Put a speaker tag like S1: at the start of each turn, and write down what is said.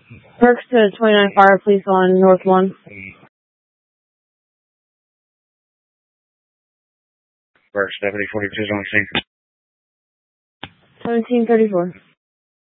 S1: Perks to 29 Fire, please, on North 1.
S2: Perks, Deputy 42 is on scene.
S1: 1734.